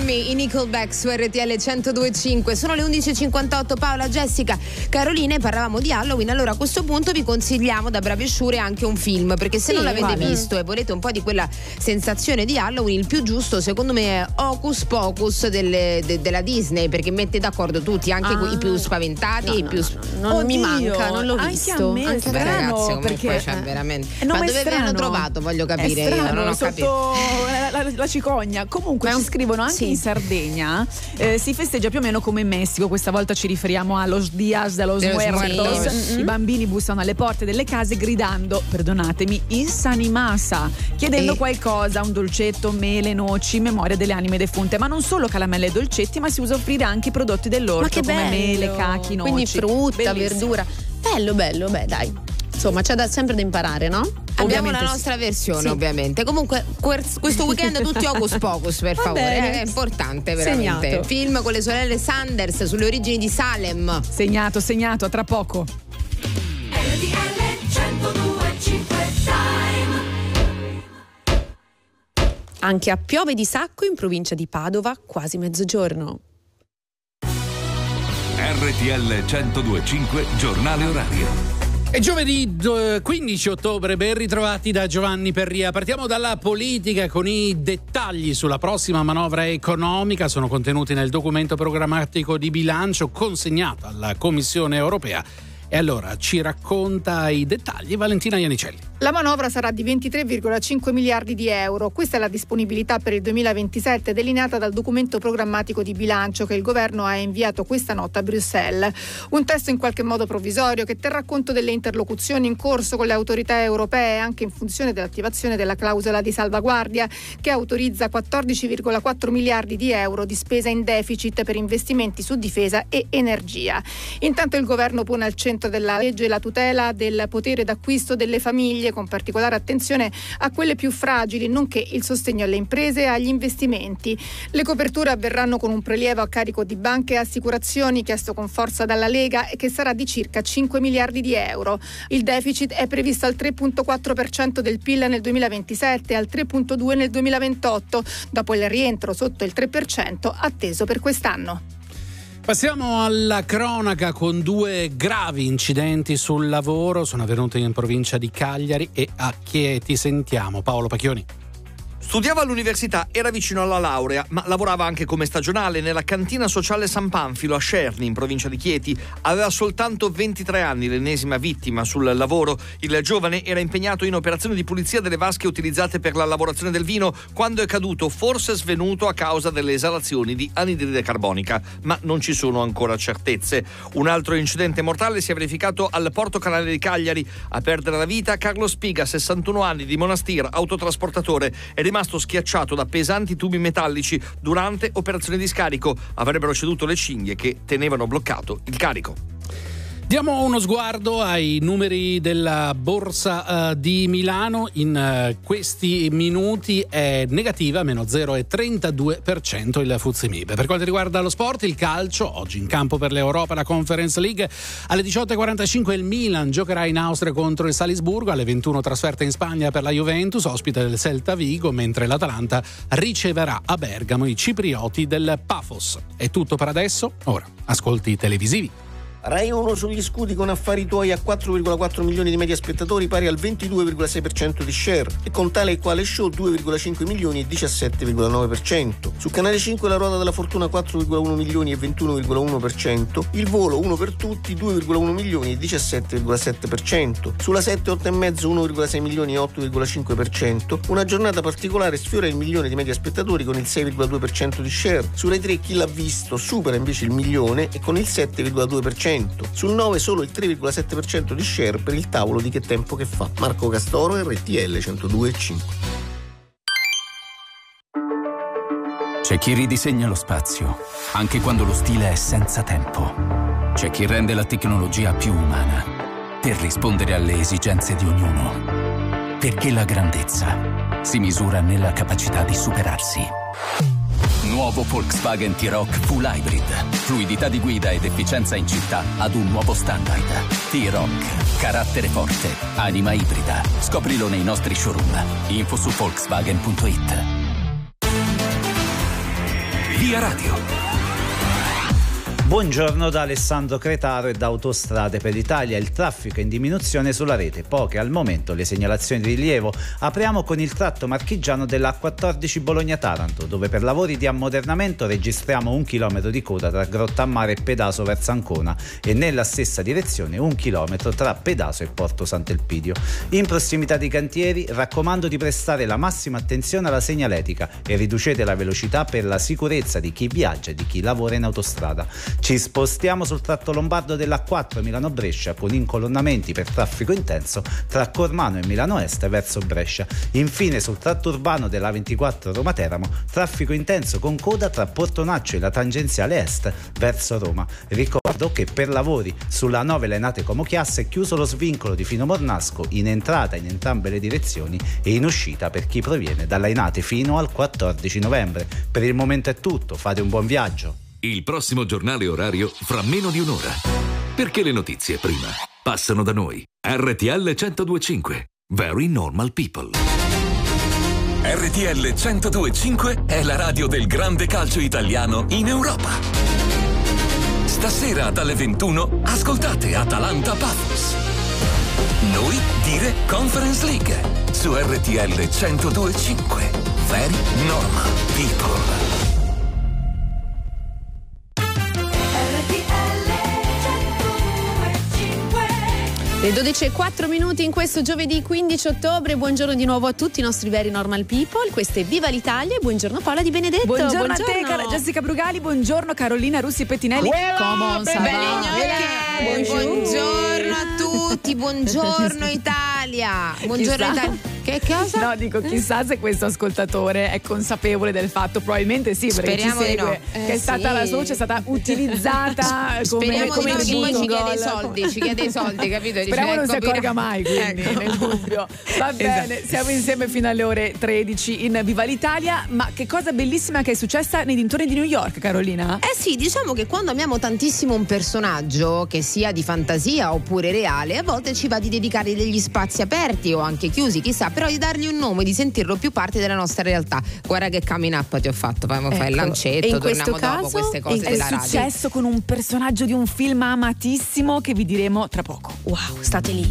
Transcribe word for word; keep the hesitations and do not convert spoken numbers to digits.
On Me, i Nickelback su R T L centodue e cinque. Sono le undici e cinquantotto. Paola, Jessica, Caroline, parlavamo di Halloween. Allora a questo punto vi consigliamo da bravi e sciure anche un film, perché se sì, non l'avete vale. visto e volete un po' di quella sensazione di Halloween, il più giusto secondo me è Hocus Pocus delle, de, della Disney, perché mette d'accordo tutti, anche ah, i più spaventati no, e i più no, no, non Oddio, mi manca, non l'ho anche visto. A me anche strano, ragazzi, comunque perché c'è veramente. Ma dove vi hanno trovato? Voglio capire, strano, io non ho sotto capito. La, la, la cicogna. Comunque ci scrivono anche sì. in Sardegna eh, si festeggia più o meno come in Messico. Questa volta ci riferiamo a Los Dias de los, de los Muertos. Muertos. I bambini bussano alle porte delle case gridando, perdonatemi, Insanimasa, chiedendo e... qualcosa, un dolcetto, mele, noci, in memoria delle anime defunte. Ma non solo caramelle e dolcetti, ma si usa offrire anche i prodotti dell'orto come mele, cachi, noci. Quindi frutta, Bellissimo. verdura. Bello, bello, beh dai. Insomma, c'è da, sempre da imparare, no? Abbiamo Ovviamente la nostra sì. versione, sì. ovviamente. Comunque, questo weekend tutti Hocus Pocus, per Va favore. bene. È importante, veramente. Segnato. Film con le sorelle Sanders sulle origini di Salem. Segnato, segnato, a tra poco. R T L centodue e cinque Time. Anche a Piove di Sacco, in provincia di Padova, quasi mezzogiorno. R T L centodue e cinque, giornale orario. È giovedì quindici ottobre, ben ritrovati da Giovanni Perria. Partiamo dalla politica con i dettagli sulla prossima manovra economica. Sono contenuti nel documento programmatico di bilancio consegnato alla Commissione europea. E allora ci racconta i dettagli Valentina Ianicelli. La manovra sarà di ventitré virgola cinque miliardi di euro. Questa è la disponibilità per il duemilaventisette delineata dal documento programmatico di bilancio che il governo ha inviato questa notte a Bruxelles. Un testo in qualche modo provvisorio che terrà conto delle interlocuzioni in corso con le autorità europee anche in funzione dell'attivazione della clausola di salvaguardia che autorizza quattordici virgola quattro miliardi di euro di spesa in deficit per investimenti su difesa e energia. Intanto il governo pone al centro della legge la tutela del potere d'acquisto delle famiglie, con particolare attenzione a quelle più fragili, nonché il sostegno alle imprese e agli investimenti. Le coperture avverranno con un prelievo a carico di banche e assicurazioni chiesto con forza dalla Lega e che sarà di circa cinque miliardi di euro. Il deficit è previsto al tre virgola quattro per cento del P I L nel duemilaventisette e al tre virgola due per cento nel duemilaventotto, dopo il rientro sotto il tre per cento atteso per quest'anno. Passiamo alla cronaca con due gravi incidenti sul lavoro. Sono avvenuti in provincia di Cagliari e a Chieti. Sentiamo Paolo Pacchioni. Studiava all'università, era vicino alla laurea, ma lavorava anche come stagionale nella cantina sociale San Panfilo a Scerni, in provincia di Chieti. Aveva soltanto ventitré anni, l'ennesima vittima sul lavoro. Il giovane era impegnato in operazioni di pulizia delle vasche utilizzate per la lavorazione del vino quando è caduto, forse svenuto a causa delle esalazioni di anidride carbonica, ma non ci sono ancora certezze. Un altro incidente mortale si è verificato al Porto Canale di Cagliari. A perdere la vita Carlo Spiga, sessantuno anni, di Monastir, autotrasportatore, è rimasto schiacciato da pesanti tubi metallici durante operazioni di scarico. Avrebbero ceduto le cinghie che tenevano bloccato il carico. Diamo uno sguardo ai numeri della borsa uh, di Milano. In uh, questi minuti è negativa, meno zero virgola trentadue per cento il Fuzimib. Per quanto riguarda lo sport, il calcio, oggi in campo per l'Europa la Conference League. Alle diciotto e quarantacinque il Milan giocherà in Austria contro il Salisburgo. Alle ventuno trasferta in Spagna per la Juventus, ospite del Celta Vigo, mentre l'Atalanta riceverà a Bergamo i ciprioti del Pafos. È tutto per adesso. Ora, ascolti televisivi. Rai uno sugli scudi con Affari tuoi a quattro virgola quattro milioni di media spettatori, pari al ventidue virgola sei per cento di share, e con Tale e Quale Show due virgola cinque milioni e diciassette virgola nove per cento. Su Canale cinque La Ruota della Fortuna quattro virgola uno milioni e ventuno virgola uno per cento, Il Volo uno per tutti due virgola uno milioni e diciassette virgola sette per cento. Sulla sette otto e mezzo uno virgola sei milioni e otto virgola cinque per cento. Una giornata particolare sfiora il milione di media spettatori con il sei virgola due per cento di share. Su Rai tre Chi l'ha visto supera invece il milione e con il sette virgola due per cento. Sul nove solo il tre virgola sette per cento di share per il tavolo di Che tempo che fa. Marco Castoro, R T L centodue e cinque. C'è chi ridisegna lo spazio, anche quando lo stile è senza tempo. C'è chi rende la tecnologia più umana, per rispondere alle esigenze di ognuno. Perché la grandezza si misura nella capacità di superarsi. Nuovo Volkswagen T-Roc Full Hybrid. Fluidità di guida ed efficienza in città ad un nuovo standard. T-Roc. Carattere forte. Anima ibrida. Scoprilo nei nostri showroom. Info su Volkswagen punto it. Via Radio. Buongiorno da Alessandro Cretaro e da Autostrade per l'Italia. Il traffico è in diminuzione sulla rete, poche al momento le segnalazioni di rilievo. Apriamo con il tratto marchigiano della A quattordici Bologna-Taranto, dove per lavori di ammodernamento registriamo un chilometro di coda tra Grottammare e Pedaso verso Ancona e nella stessa direzione un chilometro tra Pedaso e Porto Sant'Elpidio. In prossimità dei cantieri raccomando di prestare la massima attenzione alla segnaletica e riducete la velocità per la sicurezza di chi viaggia e di chi lavora in autostrada. Ci spostiamo sul tratto lombardo dell'A quattro Milano-Brescia con incolonnamenti per traffico intenso tra Cormano e Milano Est verso Brescia. Infine sul tratto urbano dell'A ventiquattro Roma-Teramo traffico intenso con coda tra Portonaccio e la tangenziale est verso Roma. Ricordo che per lavori sulla nove Lainate Como Chiasse è chiuso lo svincolo di Fino Mornasco in entrata in entrambe le direzioni e in uscita per chi proviene da Lainate fino al quattordici novembre. Per il momento è tutto, fate un buon viaggio. Il prossimo giornale orario fra meno di un'ora. Perché le notizie prima passano da noi. R T L centodue e cinque. Very Normal People. R T L centodue e cinque è la radio del grande calcio italiano in Europa. Stasera dalle ventuno ascoltate Atalanta Pafos. Noi dire Conference League su R T L centodue e cinque. Very Normal People. Le dodici e quattro minuti in questo giovedì quindici ottobre. Buongiorno di nuovo a tutti i nostri veri normal people. Questo è Viva l'Italia e buongiorno Paola Di Benedetto. Buongiorno, buongiorno. a te, cara Jessica Brugali. Buongiorno Carolina Russi Pettinelli. Come on, buongiorno a tutti, buongiorno Italia. Buongiorno Chissà. Italia. Che cosa? No, dico, chissà se questo ascoltatore è consapevole del fatto, probabilmente sì, perché Speriamo ci segue, di no. che Eh, è stata sì. la sua voce è stata utilizzata come, Speriamo come di no, che poi ci tributo. chiede i soldi, ci chiede i soldi, capito? Dice, Speriamo non si ecco, accorga mai, quindi, ecco. nel dubbio. Va bene, Esatto. siamo insieme fino alle ore tredici in Viva l'Italia. Ma che cosa bellissima che è successa nei dintorni di New York, Carolina? Eh sì, diciamo che quando amiamo tantissimo un personaggio, che sia di fantasia oppure reale, a volte ci va di dedicargli degli spazi aperti o anche chiusi, chissà, però di dargli un nome, di sentirlo più parte della nostra realtà. Guarda che coming up ti ho fatto, fai, Ecco. fai il lancetto, E in torniamo questo dopo caso? queste cose È della radio. successo con un personaggio di un film amatissimo che vi diremo tra poco. Wow, state lì.